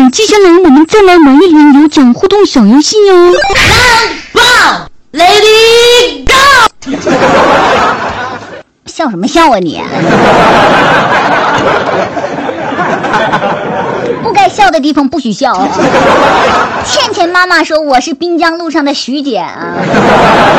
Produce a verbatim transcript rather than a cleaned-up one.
接下来我们再来玩一轮有奖互动小游戏哦。 棒棒 ，Lady Go！ 笑什么笑啊你？不该笑的地方不许笑啊！倩倩妈妈说我是滨江路上的徐姐啊。